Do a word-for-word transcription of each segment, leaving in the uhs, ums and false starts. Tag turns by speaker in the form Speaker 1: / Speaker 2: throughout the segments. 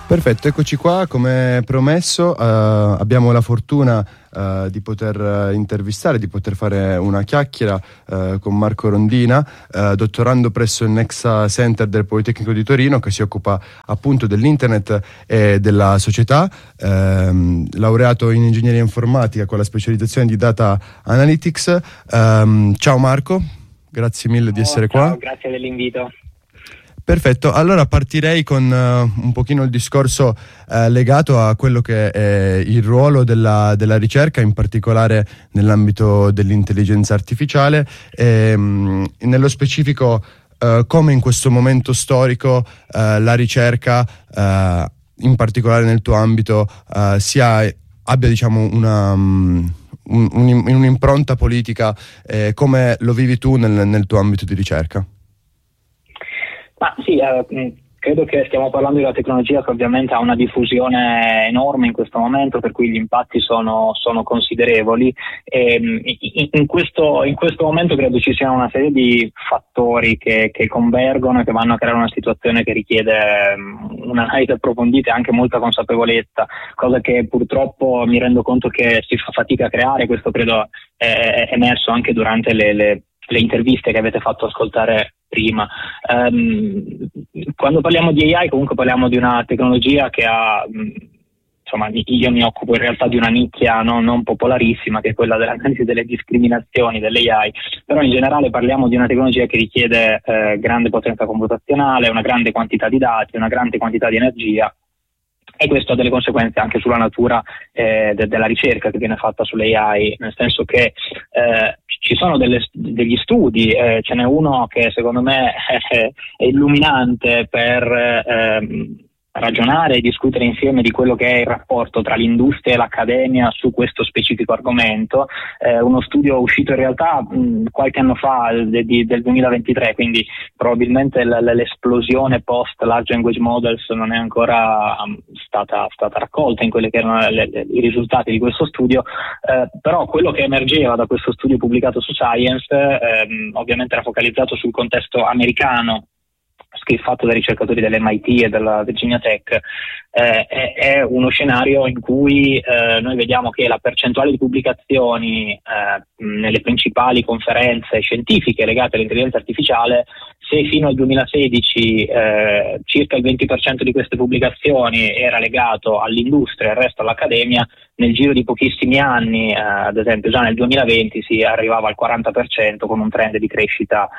Speaker 1: Perfetto, eccoci qua, come promesso uh, abbiamo la fortuna uh, di poter intervistare, di poter fare una chiacchiera uh, con Marco Rondina, uh, dottorando presso il Nexa Center del Politecnico di Torino, che si occupa appunto dell'internet e della società, uh, laureato in ingegneria informatica con la specializzazione di Data Analytics. Uh, ciao Marco, grazie mille oh, di essere
Speaker 2: ciao,
Speaker 1: qua.
Speaker 2: Grazie dell'invito.
Speaker 1: Perfetto, allora partirei con uh, un pochino il discorso uh, legato a quello che è il ruolo della, della ricerca, in particolare nell'ambito dell'intelligenza artificiale e um, nello specifico uh, come in questo momento storico uh, la ricerca, uh, in particolare nel tuo ambito, uh, sia, abbia diciamo una... Um, un, un, un'impronta politica, eh, come lo vivi tu nel, nel tuo ambito di ricerca?
Speaker 2: Ma sì, eh, credo che stiamo parlando di una tecnologia che ovviamente ha una diffusione enorme in questo momento, per cui gli impatti sono, sono considerevoli e in, in, questo, in questo momento credo ci sia una serie di fattori che, che convergono e che vanno a creare una situazione che richiede un'analisi approfondita e anche molta consapevolezza, cosa che purtroppo mi rendo conto che si fa fatica a creare. Questo credo è emerso anche durante le, le, le interviste che avete fatto ascoltare prima. Um, quando parliamo di A I comunque parliamo di una tecnologia che ha, insomma, io mi occupo in realtà di una nicchia non, non popolarissima, che è quella dell'analisi delle discriminazioni delle A I, però in generale parliamo di una tecnologia che richiede eh, grande potenza computazionale, una grande quantità di dati, una grande quantità di energia, e questo ha delle conseguenze anche sulla natura eh, de- della ricerca che viene fatta sulle A I, nel senso che eh, ci sono delle, degli studi, eh, ce n'è uno che secondo me è, è illuminante per eh, ragionare e discutere insieme di quello che è il rapporto tra l'industria e l'accademia su questo specifico argomento. Eh, uno studio uscito in realtà mh, qualche anno fa, de, de, del duemilaventitré, quindi probabilmente l- l'esplosione post large language models non è ancora um, stata, stata raccolta in quelli che erano le, le, i risultati di questo studio, eh, però quello che emergeva da questo studio pubblicato su Science ehm, ovviamente era focalizzato sul contesto americano, fatto dai ricercatori dell'M I T e della Virginia Tech, eh, è, è uno scenario in cui eh, noi vediamo che la percentuale di pubblicazioni eh, nelle principali conferenze scientifiche legate all'intelligenza artificiale, se fino al duemilasedici eh, circa il venti per cento di queste pubblicazioni era legato all'industria e il resto all'accademia, nel giro di pochissimi anni, eh, ad esempio già nel duemilaventi, si arrivava al quaranta per cento con un trend di crescita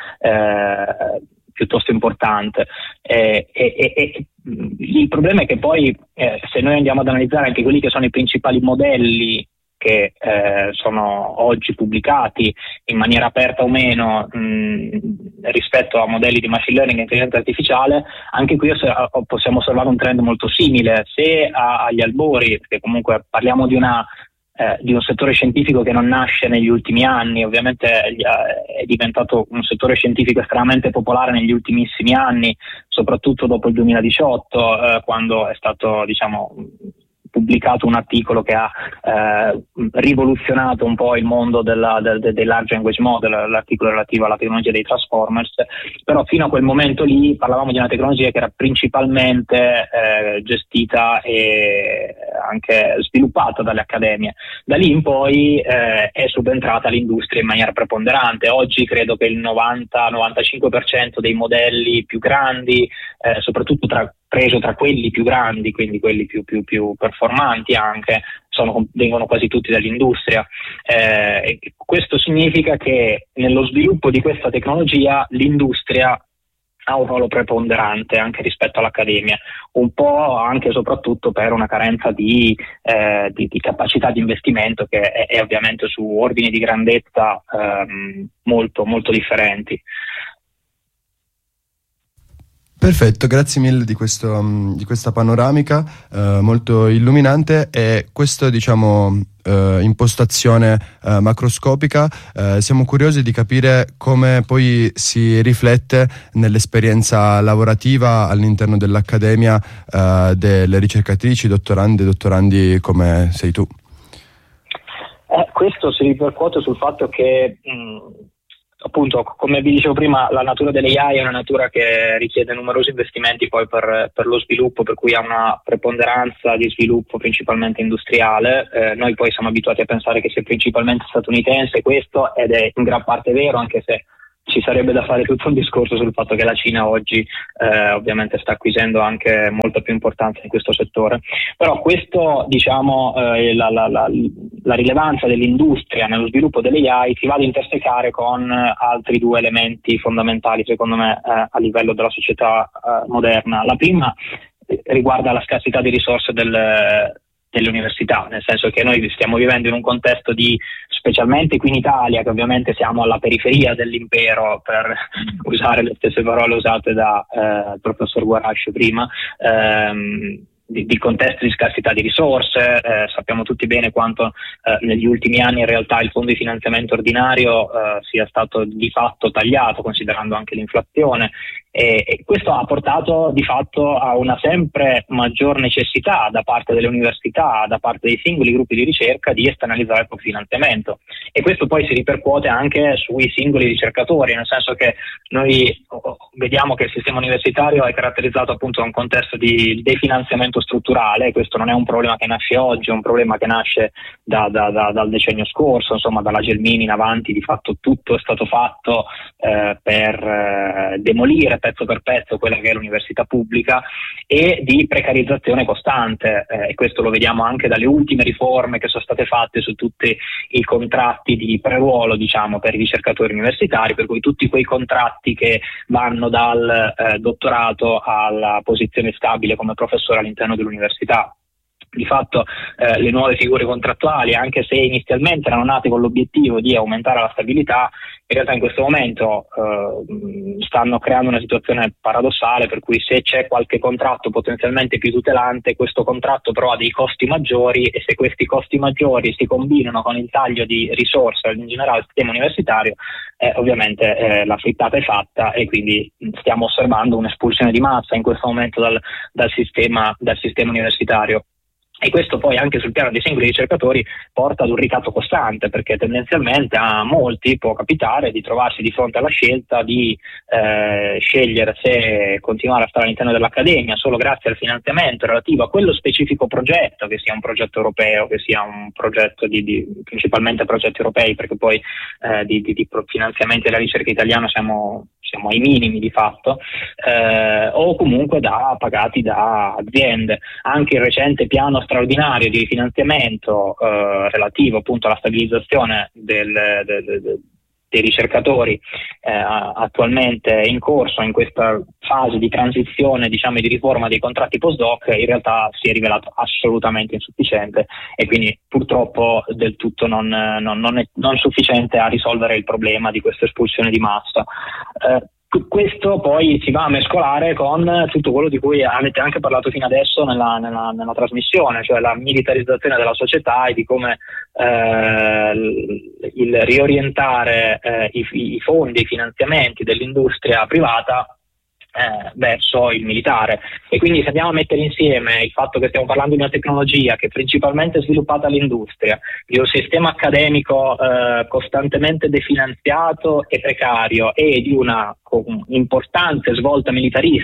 Speaker 2: eh, piuttosto importante. Eh, e, e, e il problema è che poi eh, se noi andiamo ad analizzare anche quelli che sono i principali modelli che eh, sono oggi pubblicati in maniera aperta o meno mh, rispetto a modelli di machine learning e intelligenza artificiale, anche qui possiamo osservare un trend molto simile. Se a, agli albori, perché comunque parliamo di una Eh, di un settore scientifico che non nasce negli ultimi anni, ovviamente eh, è diventato un settore scientifico estremamente popolare negli ultimissimi anni, soprattutto dopo il duemiladiciotto, eh, quando è stato, diciamo, pubblicato un articolo che ha eh, rivoluzionato un po' il mondo della, del, del large language model, l'articolo relativo alla tecnologia dei transformers, però fino a quel momento lì parlavamo di una tecnologia che era principalmente eh, gestita e anche sviluppata dalle accademie. Da lì in poi eh, è subentrata l'industria in maniera preponderante. Oggi credo che il novanta novantacinque per cento dei modelli più grandi, eh, soprattutto tra preso tra quelli più grandi, quindi quelli più, più, più performanti anche, sono, vengono quasi tutti dall'industria. Eh, questo significa che nello sviluppo di questa tecnologia l'industria ha un ruolo preponderante anche rispetto all'accademia, un po' anche e soprattutto per una carenza di, eh, di, di capacità di investimento che è, è ovviamente su ordini di grandezza ehm, molto, molto differenti.
Speaker 1: Perfetto, grazie mille di, questo, di questa panoramica eh, molto illuminante, e questa, diciamo, eh, impostazione eh, macroscopica eh, siamo curiosi di capire come poi si riflette nell'esperienza lavorativa all'interno dell'accademia eh, delle ricercatrici, dottorandi e dottorandi come sei tu.
Speaker 2: Eh, questo si ripercuote sul fatto che mh, appunto, come vi dicevo prima, la natura delle A I è una natura che richiede numerosi investimenti poi per, per lo sviluppo, per cui ha una preponderanza di sviluppo principalmente industriale. Eh, noi poi siamo abituati a pensare che sia principalmente statunitense questo, ed è in gran parte vero, anche se ci sarebbe da fare tutto un discorso sul fatto che la Cina oggi eh, ovviamente sta acquisendo anche molta più importanza in questo settore. Però questo, diciamo, eh, la, la, la, la rilevanza dell'industria nello sviluppo delle A I si va ad intersecare con altri due elementi fondamentali, secondo me, eh, a livello della società eh, moderna. La prima riguarda la scarsità di risorse del delle università, nel senso che noi stiamo vivendo in un contesto di, specialmente qui in Italia, che ovviamente siamo alla periferia dell'impero, per usare le stesse parole usate da eh, il professor Guarasch prima, ehm, Di, di contesti di scarsità di risorse. Eh, sappiamo tutti bene quanto eh, negli ultimi anni in realtà il fondo di finanziamento ordinario eh, sia stato di fatto tagliato, considerando anche l'inflazione, e, e questo ha portato di fatto a una sempre maggior necessità da parte delle università, da parte dei singoli gruppi di ricerca, di esternalizzare il proprio finanziamento, e questo poi si ripercuote anche sui singoli ricercatori, nel senso che noi vediamo che il sistema universitario è caratterizzato appunto da un contesto di definanziamento strutturale. Questo non è un problema che nasce oggi, è un problema che nasce da, da, da, dal decennio scorso, insomma dalla Gelmini in avanti di fatto tutto è stato fatto eh, per eh, demolire pezzo per pezzo quella che è l'università pubblica, e di precarizzazione costante, eh, e questo lo vediamo anche dalle ultime riforme che sono state fatte su tutti i contratti di preruolo, diciamo, per i ricercatori universitari, per cui tutti quei contratti che vanno dal eh, dottorato alla posizione stabile come professore all'interno dell'università. Di fatto eh, le nuove figure contrattuali, anche se inizialmente erano nate con l'obiettivo di aumentare la stabilità, in realtà in questo momento eh, stanno creando una situazione paradossale, per cui se c'è qualche contratto potenzialmente più tutelante, questo contratto però ha dei costi maggiori, e se questi costi maggiori si combinano con il taglio di risorse in generale al sistema universitario, eh, ovviamente eh, la frittata è fatta, e quindi stiamo osservando un'espulsione di massa in questo momento dal, dal sistema, dal sistema universitario. E questo poi anche sul piano dei singoli ricercatori porta ad un ricatto costante, perché tendenzialmente a molti può capitare di trovarsi di fronte alla scelta di eh, scegliere se continuare a stare all'interno dell'accademia solo grazie al finanziamento relativo a quello specifico progetto, che sia un progetto europeo, che sia un progetto di, di principalmente progetti europei, perché poi eh, di, di, di finanziamenti della ricerca italiana siamo, siamo ai minimi di fatto, eh, o comunque da pagati da aziende. Anche il recente piano straordinario di rifinanziamento eh, relativo appunto alla stabilizzazione del, del, del, dei ricercatori eh, attualmente in corso in questa fase di transizione, diciamo, di riforma dei contratti postdoc, in realtà si è rivelato assolutamente insufficiente, e quindi purtroppo del tutto non, non, non, è, non sufficiente a risolvere il problema di questa espulsione di massa. Eh, Questo poi si va a mescolare con tutto quello di cui avete anche parlato fino adesso nella, nella, nella trasmissione, cioè la militarizzazione della società e di come eh, il riorientare eh, i, i fondi, i finanziamenti dell'industria privata Eh, verso il militare. E quindi se andiamo a mettere insieme il fatto che stiamo parlando di una tecnologia che è principalmente sviluppata all'industria, di un sistema accademico eh, costantemente definanziato e precario, e di una um, importante svolta militarista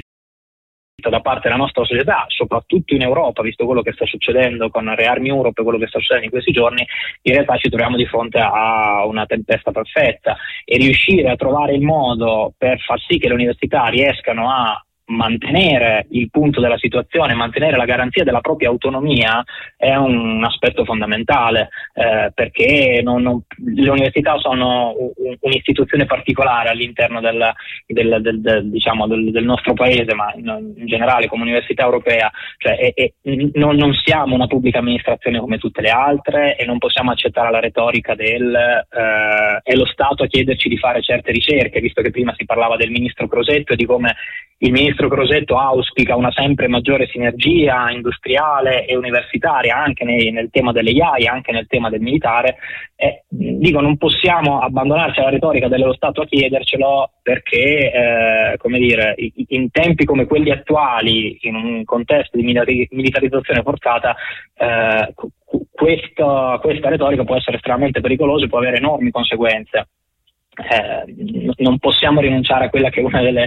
Speaker 2: da parte della nostra società, soprattutto in Europa, visto quello che sta succedendo con Rearm Europe e quello che sta succedendo in questi giorni, in realtà ci troviamo di fronte a una tempesta perfetta, e riuscire a trovare il modo per far sì che le università riescano a mantenere il punto della situazione, mantenere la garanzia della propria autonomia, è un aspetto fondamentale, eh, perché non, non, le università sono un, un'istituzione particolare all'interno del, del, del, del, diciamo, del, del nostro paese, ma in, in generale come università europea, cioè, e, e, non, non siamo una pubblica amministrazione come tutte le altre, e non possiamo accettare la retorica del eh, è lo Stato a chiederci di fare certe ricerche, visto che prima si parlava del ministro Crosetto e di come il ministro Crosetto auspica una sempre maggiore sinergia industriale e universitaria anche nei, nel tema delle A I, anche nel tema del militare. E, dico, non possiamo abbandonarci alla retorica dello Stato a chiedercelo, perché eh, come dire, in tempi come quelli attuali, in un contesto di militarizzazione forzata, eh, questa, questa retorica può essere estremamente pericolosa e può avere enormi conseguenze. eh, non possiamo rinunciare a quella che è una delle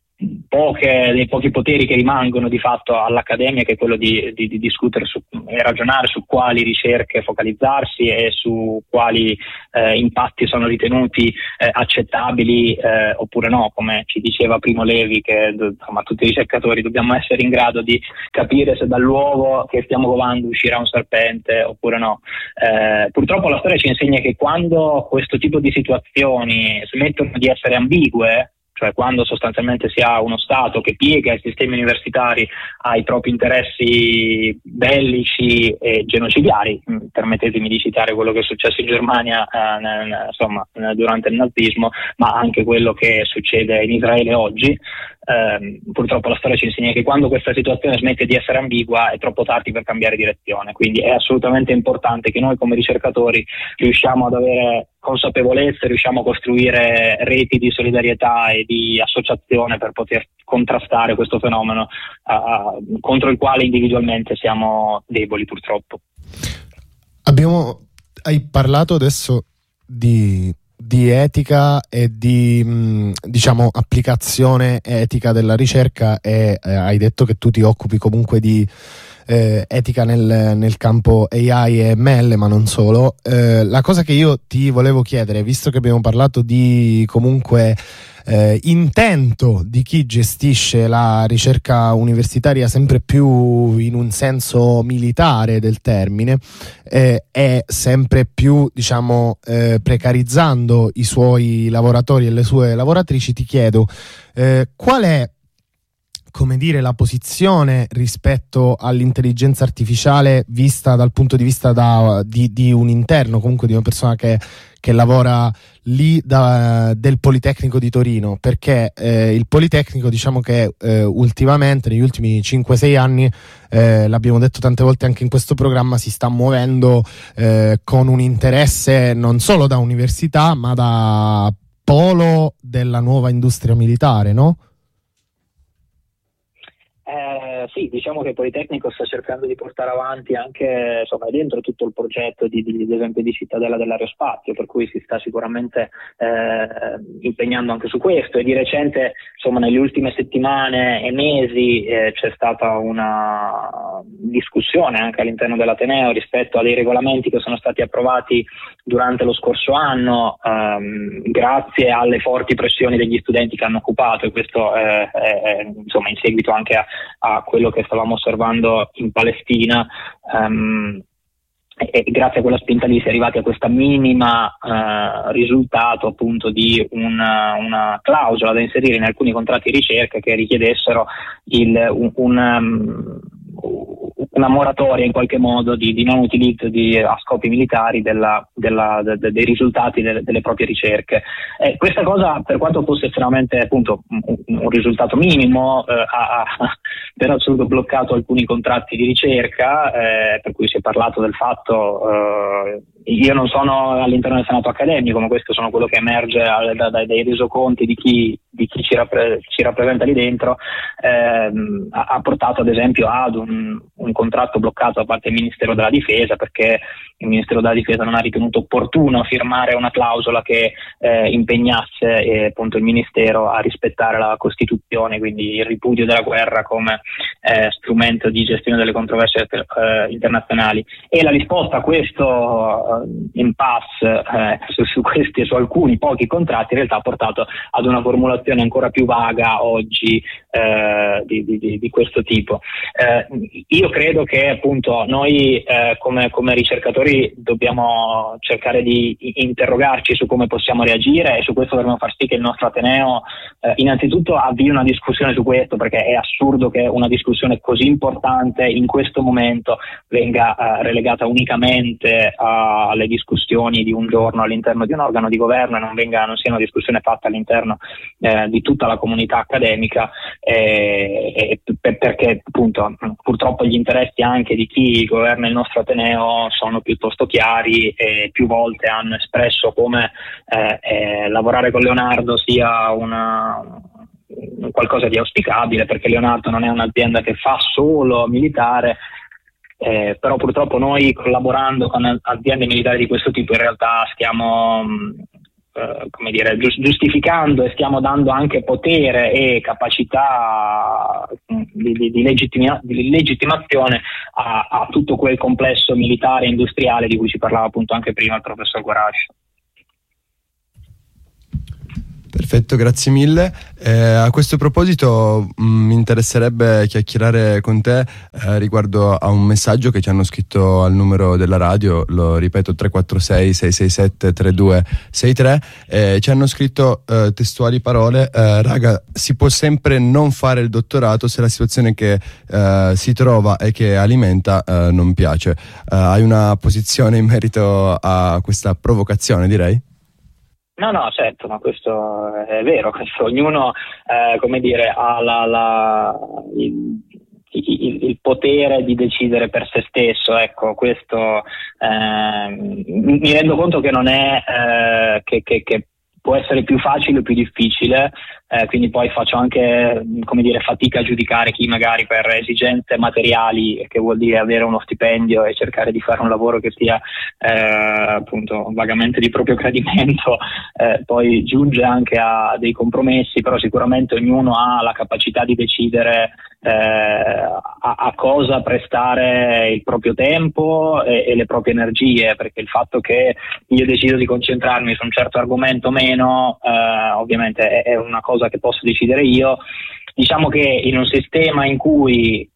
Speaker 2: poche, dei pochi poteri che rimangono di fatto all'Accademia, che è quello di, di, di discutere su, e ragionare su quali ricerche focalizzarsi e su quali eh, impatti sono ritenuti eh, accettabili eh, oppure no, come ci diceva Primo Levi, che insomma tutti i ricercatori dobbiamo essere in grado di capire se dall'uovo che stiamo covando uscirà un serpente oppure no. Eh, purtroppo la storia ci insegna che quando questo tipo di situazioni smettono di essere ambigue, cioè quando sostanzialmente si ha uno Stato che piega i sistemi universitari ai propri interessi bellici e genocidiari, permettetemi di citare quello che è successo in Germania eh, nel, insomma, durante il nazismo, ma anche quello che succede in Israele oggi. Eh, purtroppo la storia ci insegna che quando questa situazione smette di essere ambigua è troppo tardi per cambiare direzione, quindi è assolutamente importante che noi come ricercatori riusciamo ad avere consapevolezza, riusciamo a costruire reti di solidarietà e di associazione per poter contrastare questo fenomeno uh, contro il quale individualmente siamo deboli, purtroppo.
Speaker 3: Abbiamo hai parlato adesso di di etica e di mh, diciamo applicazione etica della ricerca e eh, hai detto che tu ti occupi comunque di eh, etica nel, nel campo A I e M L, ma non solo. Eh, la cosa che io ti volevo chiedere, visto che abbiamo parlato di comunque eh, intento di chi gestisce la ricerca universitaria sempre più in un senso militare del termine, eh, è sempre più diciamo eh, precarizzando i suoi lavoratori e le sue lavoratrici, ti chiedo eh, qual è, come dire, la posizione rispetto all'intelligenza artificiale vista dal punto di vista da, di, di un interno, comunque di una persona che, che lavora lì da, del Politecnico di Torino, perché eh, il Politecnico, diciamo che eh, ultimamente negli ultimi cinque sei anni, eh, l'abbiamo detto tante volte anche in questo programma, si sta muovendo eh, con un interesse non solo da università ma da polo della nuova industria militare, no?
Speaker 2: Eh, sì, diciamo che il Politecnico sta cercando di portare avanti anche, insomma, dentro tutto il progetto di, di, di esempio di cittadella dell'aerospazio, per cui si sta sicuramente eh, impegnando anche su questo, e di recente, insomma, nelle ultime settimane e mesi eh, c'è stata una discussione anche all'interno dell'Ateneo rispetto a dei regolamenti che sono stati approvati durante lo scorso anno ehm, grazie alle forti pressioni degli studenti che hanno occupato, e questo eh, è, insomma, in seguito anche a a quello che stavamo osservando in Palestina, um, e, e grazie a quella spinta lì si è arrivati a questa minima uh, risultato appunto di una, una clausola da inserire in alcuni contratti di ricerca che richiedessero il, un, un um, una moratoria in qualche modo di, di non utilizzo di, a scopi militari della, della, de, de, dei risultati delle, delle proprie ricerche. Eh, questa cosa, per quanto fosse estremamente appunto un, un risultato minimo, eh, ha, ha per assoluto bloccato alcuni contratti di ricerca, eh, per cui si è parlato del fatto, eh, io non sono all'interno del Senato accademico, ma questo sono quello che emerge da, da, dai resoconti di chi, di chi ci, rappre, ci rappresenta lì dentro, ehm, ha, ha portato ad esempio ad un, un contratto bloccato da parte del Ministero della Difesa, perché il Ministero della Difesa non ha ritenuto opportuno firmare una clausola che eh, impegnasse eh, appunto il Ministero a rispettare la Costituzione, quindi il ripudio della guerra come eh, strumento di gestione delle controversie eh, internazionali. E la risposta a questo impasse eh, su, su questi e su alcuni pochi contratti in realtà ha portato ad una formulazione ancora più vaga oggi eh, di, di, di questo tipo. Eh, io credo che appunto noi eh, come, come ricercatori dobbiamo cercare di interrogarci su come possiamo reagire, e su questo dovremmo far sì che il nostro Ateneo eh, innanzitutto avvii una discussione su questo, perché è assurdo che una discussione così importante in questo momento venga eh, relegata unicamente a alle discussioni di un giorno all'interno di un organo di governo e non venga, non sia una discussione fatta all'interno eh, di tutta la comunità accademica, eh, eh, per, perché appunto purtroppo gli interessi anche di chi governa il nostro Ateneo sono piuttosto chiari, e più volte hanno espresso come eh, eh, lavorare con Leonardo sia una qualcosa di auspicabile, perché Leonardo non è un'azienda che fa solo militare. Eh, però purtroppo noi, collaborando con aziende militari di questo tipo, in realtà stiamo mh, eh, come dire, giustificando e stiamo dando anche potere e capacità di, di, di, legittima, di legittimazione a, a tutto quel complesso militare e industriale di cui ci parlava appunto anche prima il professor Guarash.
Speaker 1: Perfetto, grazie mille. Eh, a questo proposito mi interesserebbe chiacchierare con te eh, riguardo a un messaggio che ci hanno scritto al numero della radio, lo ripeto, tre quattro sei sei sei sette tre due sei tre. Eh, ci hanno scritto eh, testuali parole: eh, raga, si può sempre non fare il dottorato se la situazione che eh, si trova e che alimenta eh, non piace. Eh, hai una posizione in merito a questa provocazione, direi?
Speaker 2: No, no, certo, ma questo è vero, questo, ognuno, eh, come dire, ha la, la, il, il, il potere di decidere per se stesso, ecco, questo eh, mi rendo conto che non è, eh, che, che, che può essere più facile o più difficile, eh, quindi poi faccio anche, come dire, fatica a giudicare chi magari per esigenze materiali, che vuol dire avere uno stipendio e cercare di fare un lavoro che sia eh, appunto vagamente di proprio gradimento, eh, poi giunge anche a dei compromessi, però sicuramente ognuno ha la capacità di decidere eh, a, a cosa prestare il proprio tempo e, e le proprie energie, perché il fatto che io decido di concentrarmi su un certo argomento o meno, eh, ovviamente è, è una cosa che posso decidere io. Diciamo che in un sistema in cui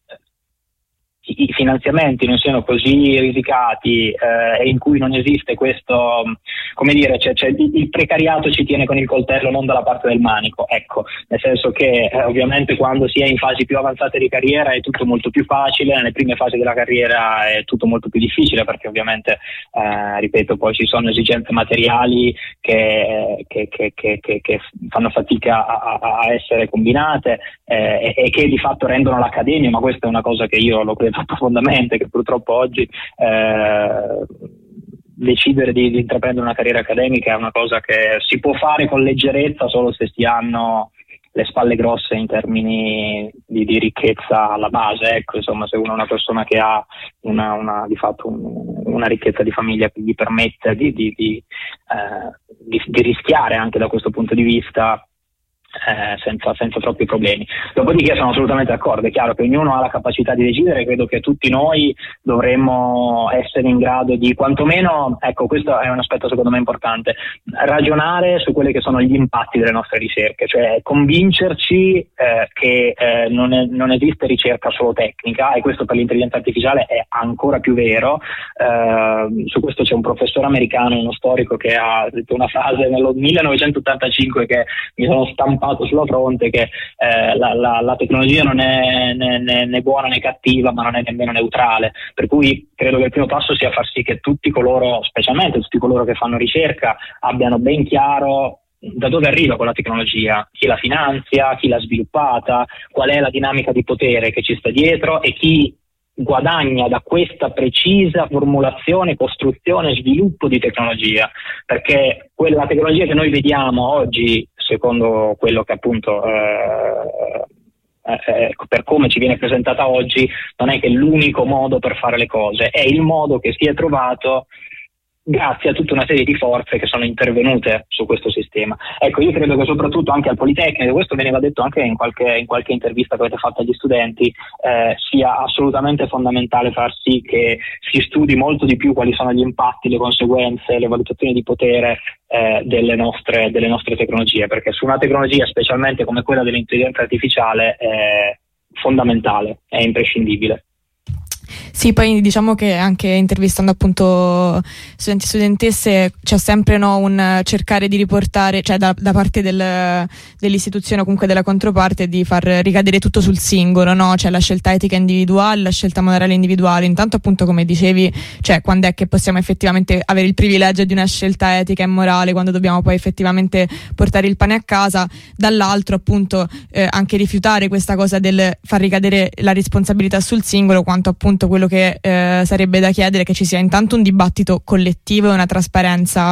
Speaker 2: i finanziamenti non siano così risicati eh, e in cui non esiste questo, come dire, cioè, cioè il precariato ci tiene con il coltello non dalla parte del manico, ecco, nel senso che eh, ovviamente quando si è in fasi più avanzate di carriera è tutto molto più facile, nelle prime fasi della carriera è tutto molto più difficile, perché ovviamente eh, ripeto, poi ci sono esigenze materiali che, che, che, che, che, che fanno fatica a, a essere combinate eh, e, e che di fatto rendono l'accademia, ma questa è una cosa che io lo credo profondamente, che purtroppo oggi eh, decidere di, di intraprendere una carriera accademica è una cosa che si può fare con leggerezza solo se si hanno le spalle grosse in termini di, di ricchezza alla base, ecco, insomma, se uno è una persona che ha una, una di fatto un, una ricchezza di famiglia che gli permette di, di, di, eh, di, di rischiare anche da questo punto di vista, Eh, senza, senza troppi problemi. Dopodiché sono assolutamente d'accordo, è chiaro che ognuno ha la capacità di decidere, credo che tutti noi dovremmo essere in grado di, quantomeno, ecco, questo è un aspetto secondo me importante, ragionare su quelli che sono gli impatti delle nostre ricerche, cioè convincerci eh, che eh, non, è, non esiste ricerca solo tecnica, e questo per l'intelligenza artificiale è ancora più vero. Eh, su questo c'è un professore americano, uno storico, che ha detto una frase nel millenovecentottantacinque che mi sono stampato sulla fronte, che eh, la, la, la tecnologia non è né, né, né buona né cattiva, ma non è nemmeno neutrale, per cui credo che il primo passo sia far sì che tutti coloro, specialmente tutti coloro che fanno ricerca, abbiano ben chiaro da dove arriva quella tecnologia, chi la finanzia, chi l'ha sviluppata, qual è la dinamica di potere che ci sta dietro e chi guadagna da questa precisa formulazione, costruzione, sviluppo di tecnologia, perché quella tecnologia che noi vediamo oggi, secondo quello che appunto eh, eh, per come ci viene presentata oggi, non è che l'unico modo per fare le cose, è il modo che si è trovato grazie a tutta una serie di forze che sono intervenute su questo sistema. Ecco, io credo che soprattutto anche al Politecnico, questo veniva detto anche in qualche, in qualche intervista che avete fatto agli studenti, eh, sia assolutamente fondamentale far sì che si studi molto di più quali sono gli impatti, le conseguenze, le valutazioni di potere eh, delle nostre, delle nostre tecnologie, perché su una tecnologia, specialmente come quella dell'intelligenza artificiale, è fondamentale, è imprescindibile.
Speaker 4: Sì, poi diciamo che anche intervistando appunto studenti e studentesse c'è sempre no, un cercare di riportare, cioè da, da parte del, dell'istituzione o comunque della controparte, di far ricadere tutto sul singolo, no? Cioè la scelta etica individuale, la scelta morale individuale. Intanto appunto, come dicevi, cioè quando è che possiamo effettivamente avere il privilegio di una scelta etica e morale, quando dobbiamo poi effettivamente portare il pane a casa. Dall'altro appunto eh, anche rifiutare questa cosa del far ricadere la responsabilità sul singolo, quanto appunto quello che eh, sarebbe da chiedere che ci sia intanto un dibattito collettivo e una trasparenza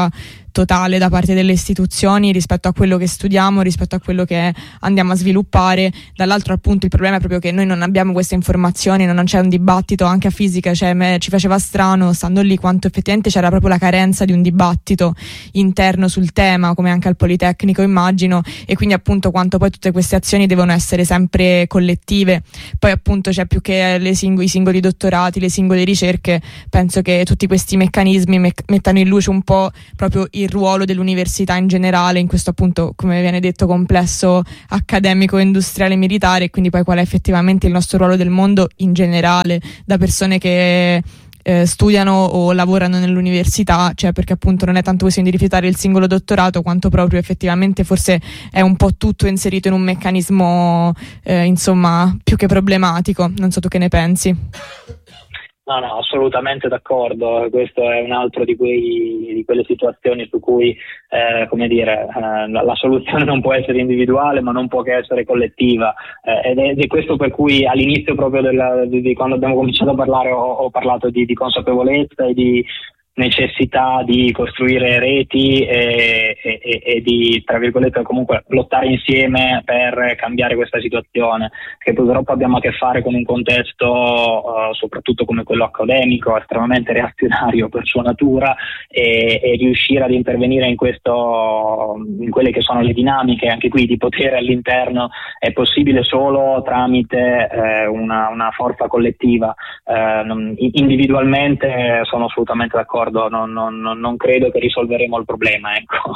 Speaker 4: totale da parte delle istituzioni rispetto a quello che studiamo, rispetto a quello che andiamo a sviluppare. Dall'altro appunto il problema è proprio che noi non abbiamo queste informazioni, non c'è un dibattito anche a fisica, cioè me, ci faceva strano stando lì quanto effettivamente c'era proprio la carenza di un dibattito interno sul tema, come anche al Politecnico immagino, e quindi appunto quanto poi tutte queste azioni devono essere sempre collettive. Poi appunto c'è più che le sing- i singoli dottorati, le singole ricerche, penso che tutti questi meccanismi me- mettano in luce un po' proprio il ruolo dell'università in generale in questo appunto, come viene detto, complesso accademico, industriale, militare, e quindi poi qual è effettivamente il nostro ruolo del mondo in generale da persone che eh, studiano o lavorano nell'università, cioè perché appunto non è tanto questione di rifiutare il singolo dottorato quanto proprio effettivamente forse è un po' tutto inserito in un meccanismo eh, insomma più che problematico. Non so tu che ne pensi.
Speaker 2: No, no, assolutamente d'accordo. Questo è un altro di quei di quelle situazioni su cui, eh, come dire, eh, la, la soluzione non può essere individuale, ma non può che essere collettiva. Eh, ed, è, ed è questo per cui all'inizio proprio della, di, di quando abbiamo cominciato a parlare ho, ho parlato di, di consapevolezza e di necessità di costruire reti e, e, e di, tra virgolette, comunque lottare insieme per cambiare questa situazione, che purtroppo abbiamo a che fare con un contesto uh, soprattutto come quello accademico estremamente reazionario per sua natura, e, e riuscire ad intervenire in questo, in quelle che sono le dinamiche anche qui di potere all'interno è possibile solo tramite eh, una, una forza collettiva. Eh, non, individualmente sono assolutamente d'accordo. Non, non, non credo che risolveremo il problema, ecco.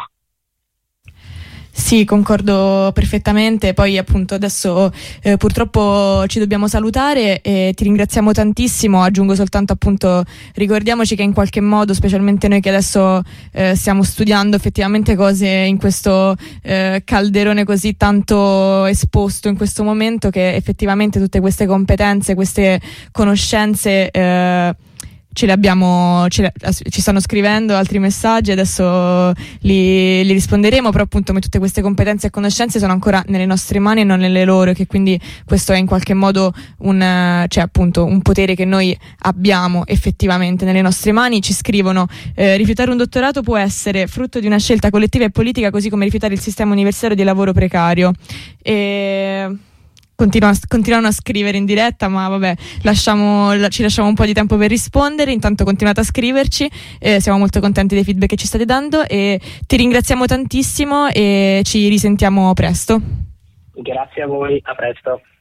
Speaker 4: Sì, concordo perfettamente. Poi appunto adesso eh, purtroppo ci dobbiamo salutare e ti ringraziamo tantissimo. Aggiungo soltanto appunto, ricordiamoci che in qualche modo, specialmente noi che adesso eh, stiamo studiando effettivamente cose in questo eh, calderone così tanto esposto in questo momento, che effettivamente tutte queste competenze, queste conoscenze eh, ce le abbiamo, ce le, ci stanno scrivendo altri messaggi, adesso li, li risponderemo, però appunto come tutte queste competenze e conoscenze sono ancora nelle nostre mani e non nelle loro, che quindi questo è in qualche modo un, cioè appunto un potere che noi abbiamo effettivamente nelle nostre mani. Ci scrivono eh, rifiutare un dottorato può essere frutto di una scelta collettiva e politica, così come rifiutare il sistema universitario di lavoro precario. E Continua, continuano a scrivere in diretta, ma vabbè, lasciamo, ci lasciamo un po' di tempo per rispondere. Intanto continuate a scriverci, eh, siamo molto contenti dei feedback che ci state dando e ti ringraziamo tantissimo e ci risentiamo presto.
Speaker 2: Grazie a voi, a presto.